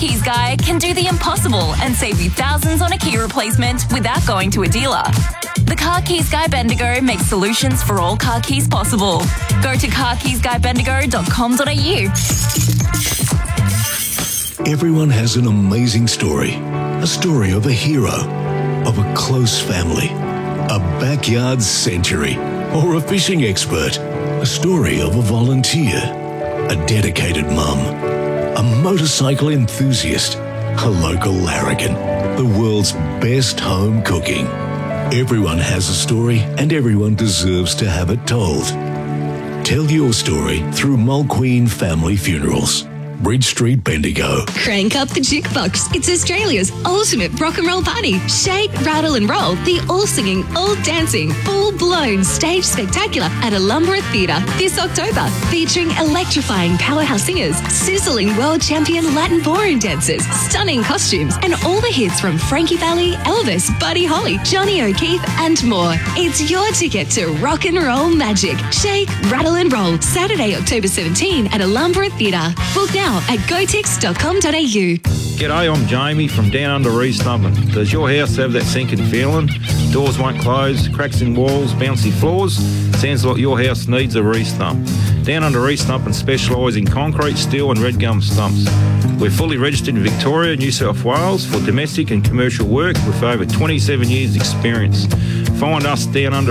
Keys Guy can do the impossible and save you thousands on a key replacement without going to a dealer. The Car Keys Guy Bendigo makes solutions for all car keys possible. Go to carkeysguybendigo.com.au. Everyone has an amazing story. A story of a hero, of a close family, a backyard century, or a fishing expert. A story of a volunteer, a dedicated mum, a motorcycle enthusiast, a local larrikin, the world's best home cooking. Everyone has a story and everyone deserves to have it told. Tell your story through Mulqueen Family Funerals. Bridge Street, Bendigo. Crank up the jukebox. It's Australia's ultimate rock and roll party. Shake, rattle and roll. The all-singing, all-dancing, full-blown stage spectacular at Alumbra Theatre this October. Featuring electrifying powerhouse singers, sizzling world champion Latin ballroom dancers, stunning costumes, and all the hits from Frankie Valli, Elvis, Buddy Holly, Johnny O'Keefe, and more. It's your ticket to rock and roll magic. Shake, rattle and roll. Saturday, October 17 at Alumbra Theatre. Book now at gotix.com.au. G'day, I'm Jamie from Down Under Restumpin. Does your house have that sinking feeling? Doors won't close, cracks in walls, bouncy floors? Sounds like your house needs a restump. Down Under Restumpin specialise in concrete, steel and red gum stumps. We're fully registered in Victoria, New South Wales for domestic and commercial work with over 27 years experience. Find us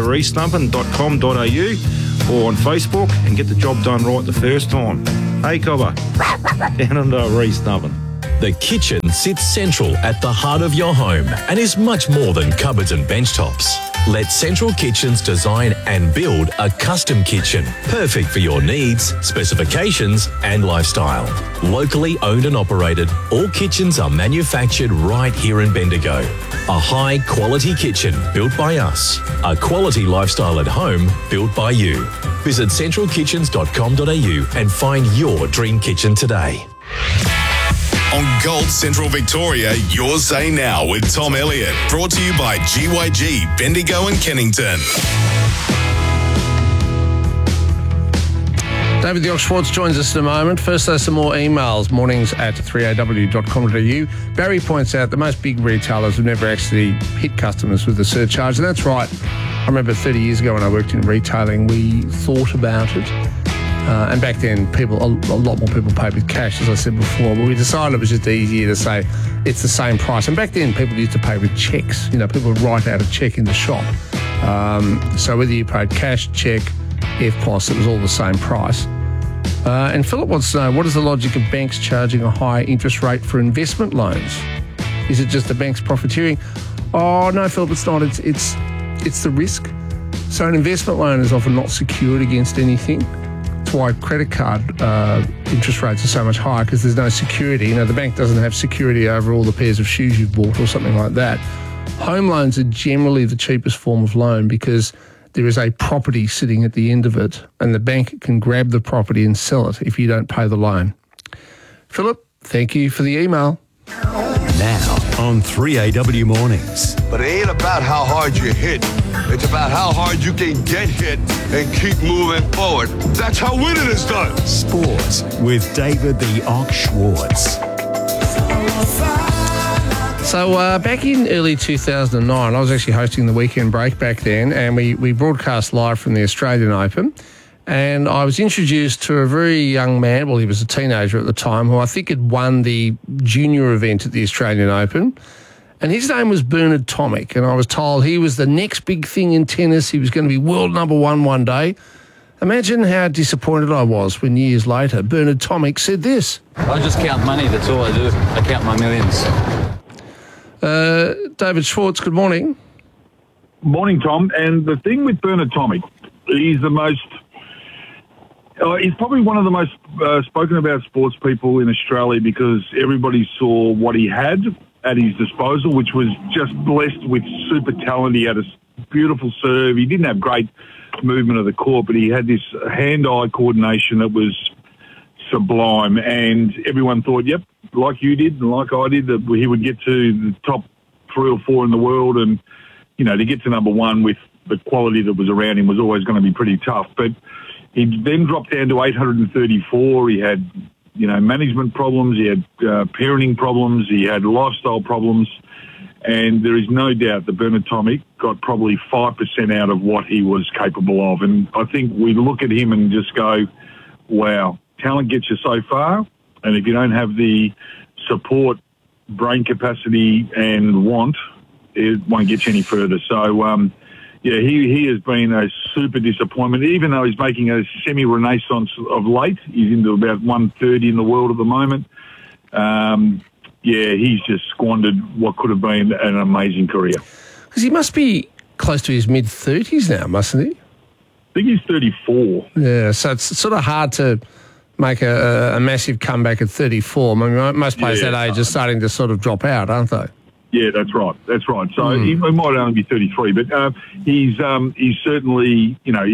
downunderrestumpin.com.au or on Facebook and get the job done right the first time. Hey, Cobber. Down Under Restumpin. The kitchen sits central at the heart of your home and is much more than cupboards and bench tops. Let Central Kitchens design and build a custom kitchen, perfect for your needs, specifications and lifestyle. Locally owned and operated, all kitchens are manufactured right here in Bendigo. A high-quality kitchen built by us. A quality lifestyle at home built by you. Visit centralkitchens.com.au and find your dream kitchen today. On Gold Central Victoria, Your Say Now with Tom Elliott. Brought to you by GYG, Bendigo and Kennington. David the Ox Schwartz joins us in a moment. First, there's some more emails, mornings at 3aw.com.au. Barry points out that most big retailers have never actually hit customers with the surcharge, and that's right. I remember 30 years ago when I worked in retailing, we thought about it. And back then, a lot more people paid with cash, as I said before. But we decided it was just easier to say it's the same price. And back then, people used to pay with cheques. You know, people would write out a cheque in the shop. So whether you paid cash, cheque, EFTPOS, it was all the same price. And Philip wants to know, what is the logic of banks charging a high interest rate for investment loans? Is it just the bank's profiteering? Oh, no, Philip, it's not. It's the risk. So an investment loan is often not secured against anything. That's why credit card interest rates are so much higher, because there's no security. You know, the bank doesn't have security over all the pairs of shoes you've bought or something like that. Home loans are generally the cheapest form of loan because there is a property sitting at the end of it and the bank can grab the property and sell it if you don't pay the loan. Philip, thank you for the email. Now on 3AW Mornings. But it ain't about how hard you hit. It's about how hard you can get hit and keep moving forward. That's how winning is done. Sports with David the Ox Schwartz. So back in early 2009, I was actually hosting the Weekend Break back then, and we broadcast live from the Australian Open. And I was introduced to a very young man, well, he was a teenager at the time, who I think had won the junior event at the Australian Open. And his name was Bernard Tomic, and I was told he was the next big thing in tennis. He was going to be world number one day. Imagine how disappointed I was when years later Bernard Tomic said this. I just count money, that's all I do. I count my millions. David Schwartz, good morning. Morning, Tom. And the thing with Bernard Tomic, he's probably one of the most spoken about sports people in Australia because everybody saw what he had at his disposal, which was just blessed with super talent. He had a beautiful serve. He didn't have great movement of the court, but he had this hand-eye coordination that was sublime. And everyone thought, yep, like you did and like I did, that he would get to the top 3 or 4 in the world. And, you know, to get to number one with the quality that was around him was always going to be pretty tough. But he then dropped down to 834. He had management problems. He had parenting problems. He had lifestyle problems. And there is no doubt that Bernard Tomic got probably 5% out of what he was capable of. And I think we look at him and just go, wow, talent gets you so far. And if you don't have the support, brain capacity and want, it won't get you any further. So, he has been a super disappointment, even though he's making a semi-renaissance of late. He's into about 130 in the world at the moment. He's just squandered what could have been an amazing career. Because he must be close to his mid-30s now, mustn't he? I think he's 34. Yeah, so it's sort of hard to make a massive comeback at 34. I mean, most players that age are starting to sort of drop out, aren't they? Yeah, that's right. So he might only be 33, but he's certainly,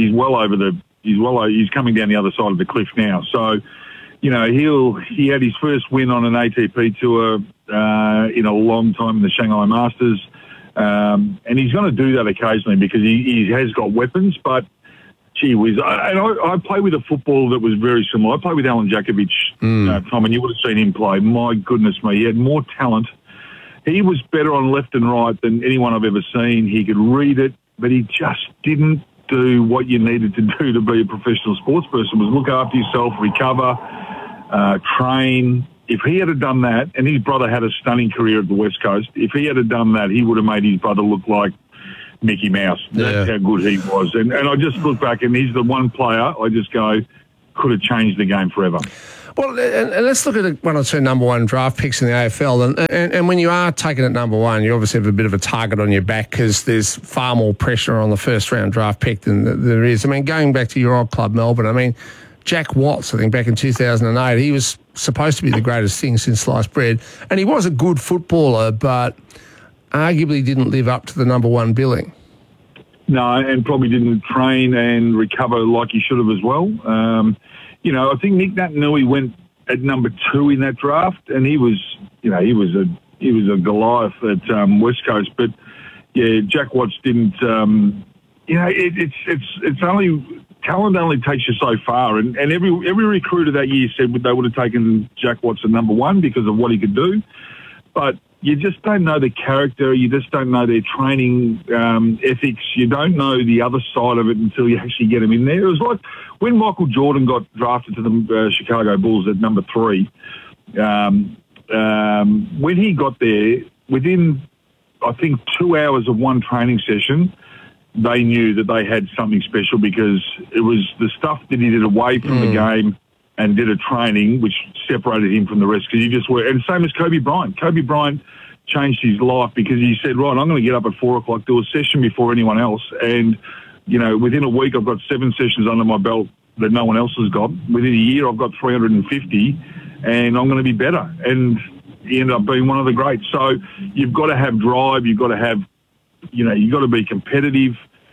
he's coming down the other side of the cliff now. So, he had his first win on an ATP tour in a long time in the Shanghai Masters, and he's going to do that occasionally because he has got weapons. But gee whiz, I play with a footballer that was very similar. I played with Alan Jakovic, Tom, and you would have seen him play. My goodness me, he had more talent. He was better on left and right than anyone I've ever seen. He could read it, but he just didn't do what you needed to do to be a professional sports person, was look after yourself, recover, train. If he had done that, and his brother had a stunning career at the West Coast, if he had done that, he would have made his brother look like Mickey Mouse. That's how good he was. And I just look back, and he's the one player I just go, could have changed the game forever. Well, and let's look at one or two number one draft picks in the AFL. And when you are taken at number one, you obviously have a bit of a target on your back because there's far more pressure on the first round draft pick than there is. I mean, going back to your old club, Melbourne, I mean, Jack Watts, I think back in 2008, he was supposed to be the greatest thing since sliced bread. And he was a good footballer, but arguably didn't live up to the number one billing. No, and probably didn't train and recover like he should have as well. I think Nick Naitanui went at number 2 in that draft, and he was a Goliath at West Coast. But yeah, Jack Watts didn't. It's only talent only takes you so far, and every recruiter that year said they would have taken Jack Watts at number 1 because of what he could do, but you just don't know the character. You just don't know their training ethics. You don't know the other side of it until you actually get them in there. It was like when Michael Jordan got drafted to the Chicago Bulls at number 3. When he got there, within, I think, 2 hours of one training session, they knew that they had something special because it was the stuff that he did away from the game and did a training which separated him from the rest because he just worked. And same as Kobe Bryant. Kobe Bryant changed his life because he said, right, I'm going to get up at 4 o'clock, do a session before anyone else. And, within a week, I've got 7 sessions under my belt that no one else has got. Within a year, I've got 350 and I'm going to be better. And he ended up being one of the greats. So you've got to have drive. You've got to have, you've got to be competitive.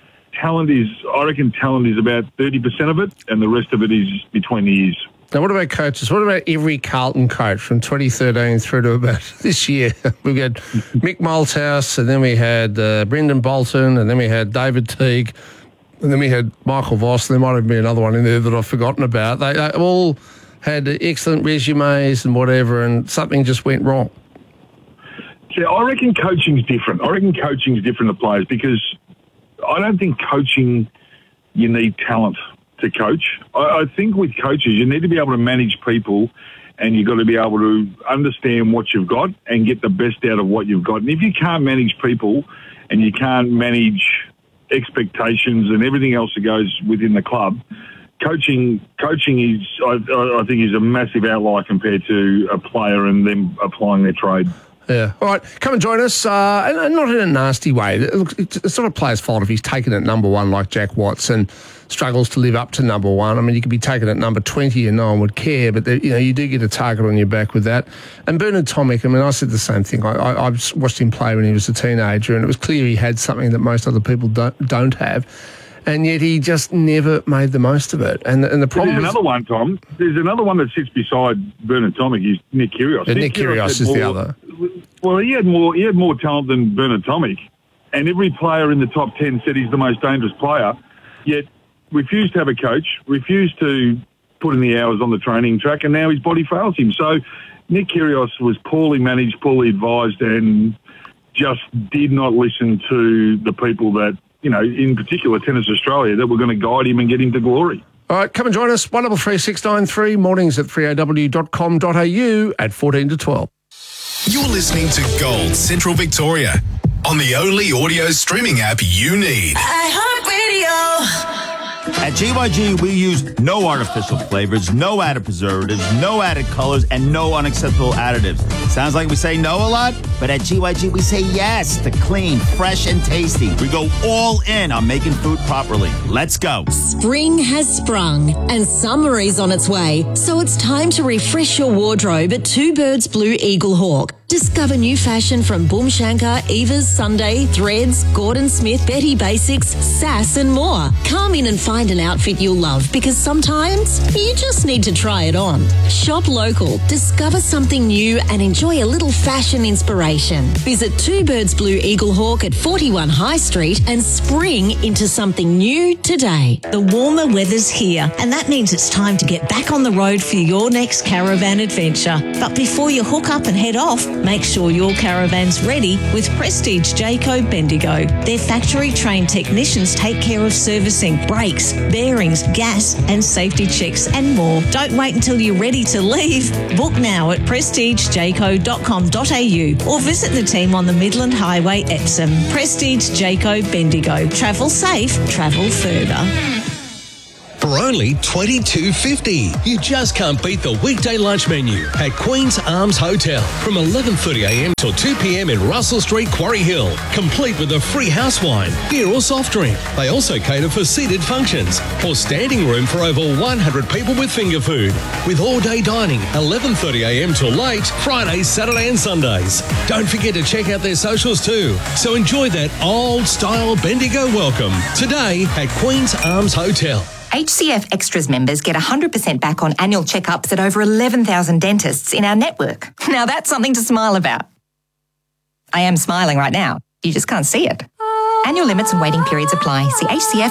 I reckon talent is about 30% of it, and the rest of it is between the ears. Now, what about coaches? What about every Carlton coach from 2013 through to about this year? We've got Mick Malthouse, and then we had Brendan Bolton, and then we had David Teague, and then we had Michael Voss. There might have been another one in there that I've forgotten about. They all had excellent resumes and whatever, and something just went wrong. Yeah, I reckon coaching's different. To players because I don't think coaching, you need talent to coach. I think with coaches, you need to be able to manage people and you've got to be able to understand what you've got and get the best out of what you've got. And if you can't manage people and you can't manage expectations and everything else that goes within the club, coaching is, I think, is a massive outlier compared to a player and them applying their trade. Yeah. All right, come and join us, and not in a nasty way. It's not a player's fault if he's taken at number 1 like Jack Watts and struggles to live up to number 1. I mean, you could be taken at number 20 and no one would care, but you do get a target on your back with that. And Bernard Tomic, I mean, I said the same thing. I watched him play when he was a teenager, and it was clear he had something that most other people don't have. And yet he just never made the most of it. And the problem There's another one, Tom. There's another one that sits beside Bernard Tomic. Is Nick Kyrgios. Nick Kyrgios is the other. Well, he had more talent than Bernard Tomic, and every player in the top 10 said he's the most dangerous player. Yet refused to have a coach, refused to put in the hours on the training track, and now his body fails him. So Nick Kyrgios was poorly managed, poorly advised, and just did not listen to the people that, in particular Tennis Australia, that were going to guide him and get him to glory. All right, come and join us, 133693, mornings at 3aw.com.au at 14 to 12. You're listening to Gold Central Victoria on the only audio streaming app you need. iHeartRadio. At GYG, we use no artificial flavors, no added preservatives, no added colors, and no unacceptable additives. Sounds like we say no a lot, but at GYG, we say yes to clean, fresh, and tasty. We go all in on making food properly. Let's go. Spring has sprung and summer is on its way, so it's time to refresh your wardrobe at Two Birds Blue Eagle Hawk. Discover new fashion from Boom Shankar, Eva's, Sunday, Threads, Gordon Smith, Betty Basics, Sass, and more. Come in and find an outfit you'll love, because sometimes you just need to try it on. Shop local, discover something new, and enjoy a little fashion inspiration. Visit Two Birds Blue Eagle Hawk at 41 High Street and spring into something new today. The warmer weather's here, and that means it's time to get back on the road for your next caravan adventure. But before you hook up and head off, make sure your caravan's ready with Prestige Jayco Bendigo. Their factory-trained technicians take care of servicing, brakes, bearings, gas and safety checks and more. Don't wait until you're ready to leave. Book now at prestigejayco.com.au or visit the team on the Midland Highway, Epsom. Prestige Jayco Bendigo. Travel safe, travel further. For only $22.50. You just can't beat the weekday lunch menu at Queen's Arms Hotel from 11:30am till 2pm in Russell Street, Quarry Hill. Complete with a free house wine, beer or soft drink. They also cater for seated functions or standing room for over 100 people with finger food. With all-day dining, 11:30am till late, Fridays, Saturday and Sundays. Don't forget to check out their socials too. So enjoy that old-style Bendigo welcome today at Queen's Arms Hotel. HCF Extras members get 100% back on annual checkups at over 11,000 dentists in our network. Now that's something to smile about. I am smiling right now. You just can't see it. Annual limits and waiting periods apply. See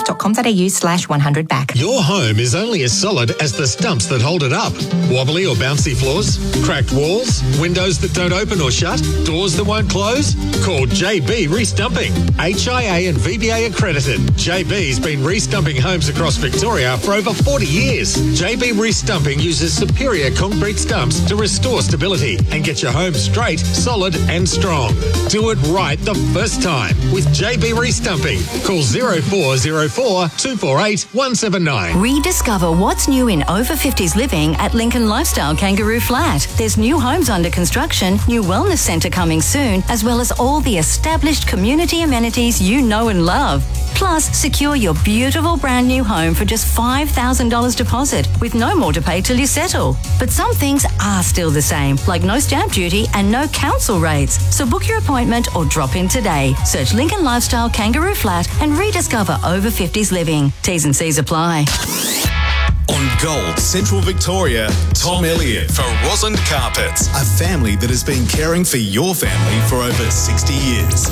hcf.com.au/100back. Your home is only as solid as the stumps that hold it up. Wobbly or bouncy floors? Cracked walls? Windows that don't open or shut? Doors that won't close? Call JB Restumping. HIA and VBA accredited. JB's been restumping homes across Victoria for over 40 years. JB Restumping uses superior concrete stumps to restore stability and get your home straight, solid and strong. Do it right the first time with JB Restumping. Call 0404 248 179. Rediscover what's new in over 50s living at Lincoln Lifestyle Kangaroo Flat. There's new homes under construction, new wellness centre coming soon, as well as all the established community amenities you know and love. Plus, secure your beautiful brand new home for just $5,000 deposit with no more to pay till you settle. But some things are still the same, like no stamp duty and no council rates. So book your appointment or drop in today. Search Lincoln Lifestyle Kangaroo Flat and rediscover over 50s living. T's and C's apply. On Gold Central Victoria, Tom Elliott for Rosalind Carpets, a family that has been caring for your family for over 60 years.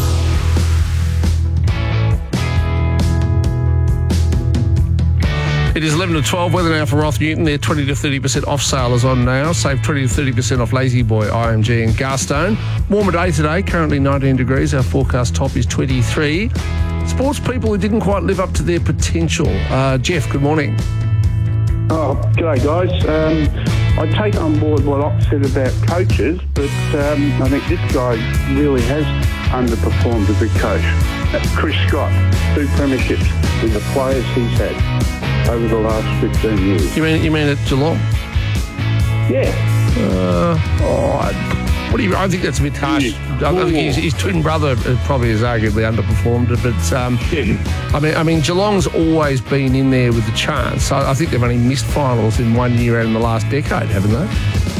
It is 11 to 12. Weather now for Roth Newton. Their 20 to 30% off sale is on now. Save 20 to 30% off Lazy Boy, IMG and Garstone. Warmer day today, currently 19 degrees. Our forecast top is 23. Sports people who didn't quite live up to their potential. Jeff, good morning. Oh, g'day guys. I take on board what Ox said about coaches, but I think this guy really has underperformed as a coach. Chris Scott, 2 premierships with the players he's had over the last 15 years. You mean at Geelong? Yeah. I think that's a bit harsh. I think his twin brother probably has arguably underperformed, but I mean, Geelong's always been in there with a chance. I think they've only missed finals in 1 year out in the last decade, haven't they?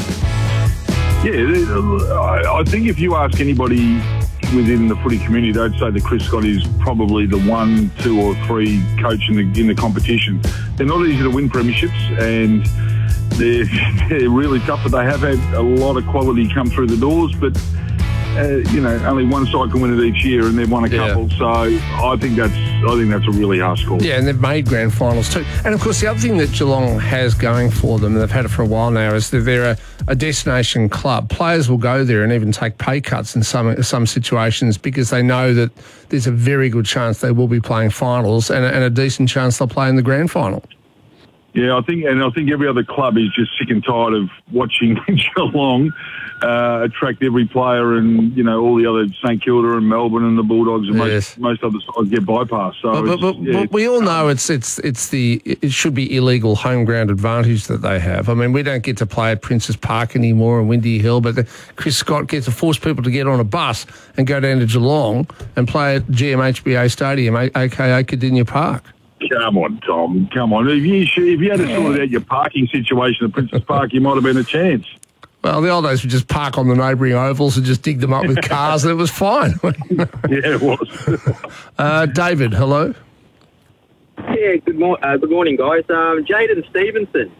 Yeah, I think if you ask anybody within the footy community, they'd say that Chris Scott is probably the 1, 2 or 3 coach in the competition. They're not easy to win premierships, and they're really tough, but they have had a lot of quality come through the doors. But only one side can win it each year, and they've won a couple. So I think that's a really harsh score. Yeah, and they've made grand finals too. And of course, the other thing that Geelong has going for them, and they've had it for a while now, is that they're a destination club. Players will go there and even take pay cuts in some situations because they know that there's a very good chance they will be playing finals and a decent chance they'll play in the grand final. Yeah, I think every other club is just sick and tired of watching Geelong attract every player, and all the other St Kilda and Melbourne and the Bulldogs and most other sides get bypassed. So, but we all know it should be illegal home ground advantage that they have. I mean, we don't get to play at Princes Park anymore and Windy Hill, but Chris Scott gets to force people to get on a bus and go down to Geelong and play at GMHBA Stadium, aka Cardinia Park. Come on, Tom. Come on. If you had to sort out your parking situation at Princes Park, you might have been a chance. Well, the old days would just park on the neighbouring ovals and just dig them up with cars, and it was fine. Yeah, it was. David, hello. Yeah, good morning, guys. Jaden Stevenson,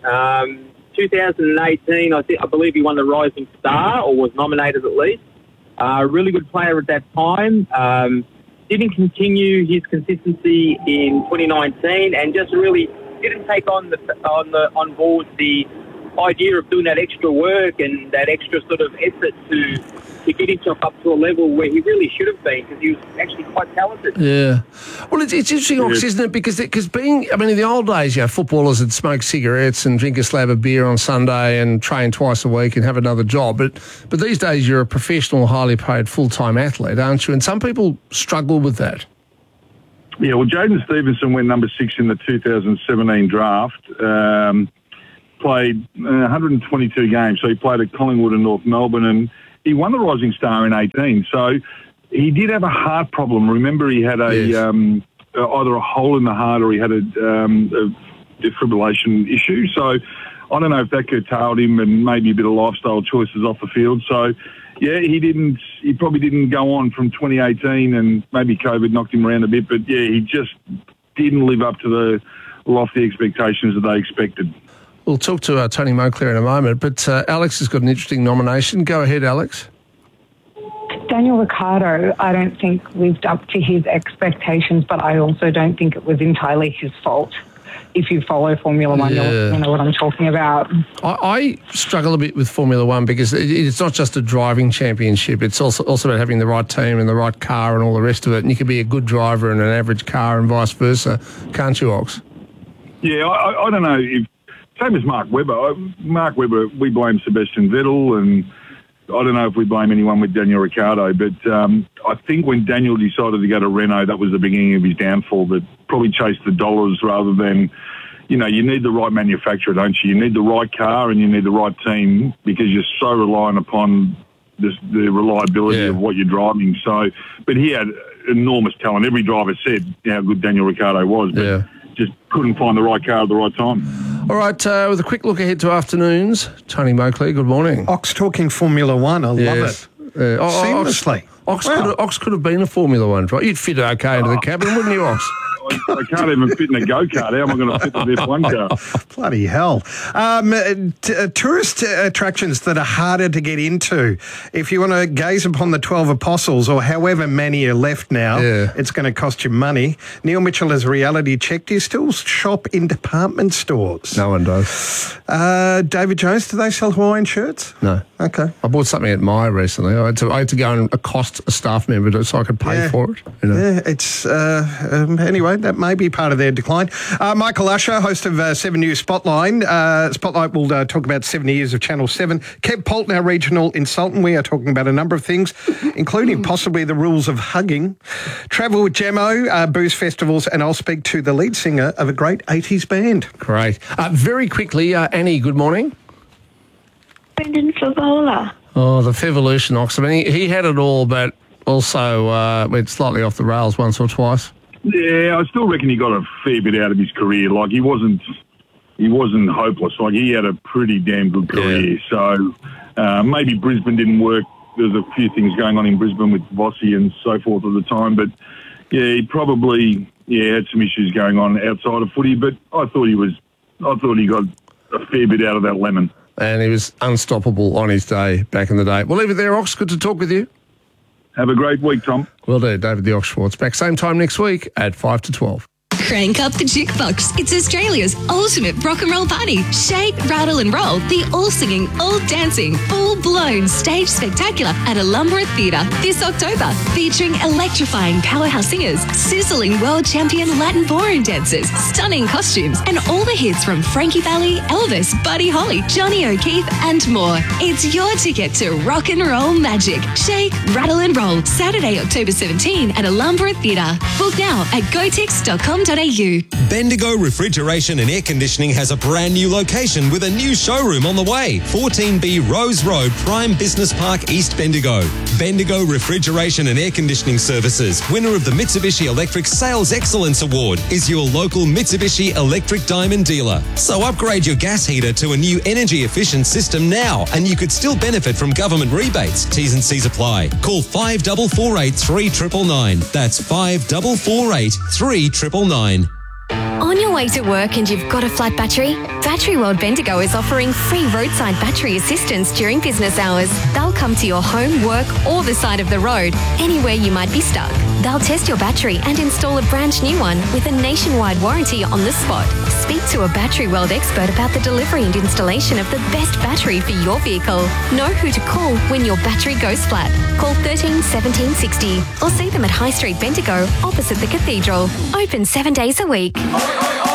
2018, I believe he won the Rising Star, or was nominated at least. Really good player at that time. Didn't continue his consistency in 2019, and just really didn't take on board the idea of doing that extra work and that extra sort of effort to get himself up to a level where he really should have been, because he was actually quite talented. Yeah. Well, it's interesting, Ox, isn't it? Because in the old days, footballers would smoke cigarettes and drink a slab of beer on Sunday and train twice a week and have another job. But these days, you're a professional, highly paid, full-time athlete, aren't you? And some people struggle with that. Yeah, well, Jaden Stevenson went number 6 in the 2017 draft. Played 122 games. So he played at Collingwood and North Melbourne, and he won the Rising Star in 18. So he did have a heart problem. Remember, he had either a hole in the heart or he had a defibrillation issue. So I don't know if that curtailed him, and maybe a bit of lifestyle choices off the field. So, yeah, he probably didn't go on from 2018, and maybe COVID knocked him around a bit. But, yeah, he just didn't live up to the lofty expectations that they expected. We'll talk to Tony Moncler in a moment, but Alex has got an interesting nomination. Go ahead, Alex. Daniel Ricciardo, I don't think lived up to his expectations, but I also don't think it was entirely his fault. If you follow Formula One, you'll know what I'm talking about. I struggle a bit with Formula One because it's not just a driving championship. It's also about having the right team and the right car and all the rest of it. And you can be a good driver and an average car and vice versa, can't you, Ox? Yeah, I don't know if... Same as Mark Webber. Mark Webber, we blame Sebastian Vettel, and I don't know if we blame anyone with Daniel Ricciardo, but I think when Daniel decided to go to Renault, that was the beginning of his downfall, that probably chased the dollars rather than, you need the right manufacturer, don't you? You need the right car and you need the right team, because you're so reliant upon the reliability of what you're driving. So, but he had enormous talent. Every driver said how good Daniel Ricciardo was, but just couldn't find the right car at the right time. All right, with a quick look ahead to afternoons, Tony Moncler, good morning. Ox talking Formula One, I love it. Seamlessly. Ox could have been a Formula One driver. You'd fit okay into the cabin, wouldn't you, Ox? I can't even fit in a go-kart. How am I going to fit in this one car? Bloody hell. Tourist attractions that are harder to get into. If you want to gaze upon the 12 apostles, or however many are left now, it's going to cost you money. Neil Mitchell has reality checked. Do you still shop in department stores? No one does. David Jones, do they sell Hawaiian shirts? No. Okay. I bought something at Myer recently. I had to go and accost a staff member so I could pay for it. Yeah, it's... anyway, that may be part of their decline. Michael Usher, host of 7 News Spotlight. Spotlight will talk about 70 years of Channel 7. Kev Poulton, our regional consultant. We are talking about a number of things, including possibly the rules of hugging. Travel with Gemmo, booze festivals, and I'll speak to the lead singer of a great 80s band. Great. Very quickly, Annie, good morning. Brendan Favola. Oh, the Fevolution Ox. I mean, he had it all, but also went slightly off the rails once or twice. Yeah, I still reckon he got a fair bit out of his career. Like, he wasn't hopeless. Like, he had a pretty damn good career. So maybe Brisbane didn't work. There's a few things going on in Brisbane with Vossi and so forth at the time. But yeah, he probably had some issues going on outside of footy. But I thought he got a fair bit out of that lemon. And he was unstoppable on his day back in the day. We'll leave it there, Ox. Good to talk with you. Have a great week, Tom. Will do. David the Ox Schwartz back same time next week at 5 to 12. Crank up the jukebox. It's Australia's ultimate rock and roll party. Shake, rattle and roll. The all-singing, all-dancing, full-blown stage spectacular at Alumbra Theatre this October. Featuring electrifying powerhouse singers, sizzling world champion Latin ballroom dancers, stunning costumes, and all the hits from Frankie Valli, Elvis, Buddy Holly, Johnny O'Keefe, and more. It's your ticket to rock and roll magic. Shake, rattle and roll. Saturday, October 17 at Alumbra Theatre. Book now at gotix.com.au. Bendigo Refrigeration and Air Conditioning has a brand new location with a new showroom on the way. 14B Rose Road, Prime Business Park, East Bendigo. Bendigo Refrigeration and Air Conditioning Services, winner of the Mitsubishi Electric Sales Excellence Award, is your local Mitsubishi Electric Diamond dealer. So upgrade your gas heater to a new energy efficient system now, and you could still benefit from government rebates. T's and C's apply. Call 5448 3999. That's 5448 3999. On your way to work and you've got a flat battery? Battery World Bendigo is offering free roadside battery assistance during business hours. They'll come to your home, work or the side of the road, anywhere you might be stuck. They'll test your battery and install a brand new one with a nationwide warranty on the spot. Speak to a Battery World expert about the delivery and installation of the best battery for your vehicle. Know who to call when your battery goes flat. Call 13 17 60 or see them at High Street Bendigo opposite the Cathedral. Open 7 days a week.